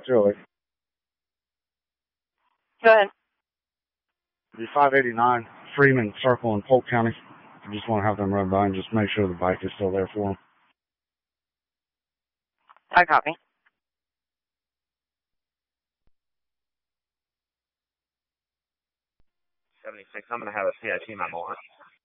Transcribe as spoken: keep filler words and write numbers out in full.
Zero eight. Go ahead. The five eighty-nine Freeman Circle in Polk County. I just want to have them run by and just make sure the bike is still there for them. I copy. seventy-six, I'm going to have a C I T memo on it.